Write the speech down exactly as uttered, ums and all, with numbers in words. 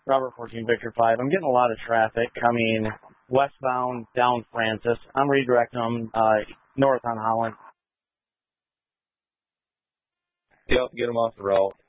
Robert fourteen, Victor five. I'm getting a lot of traffic coming westbound down Francis. I'm redirecting them uh, north on Holland. Yep, get them off the route.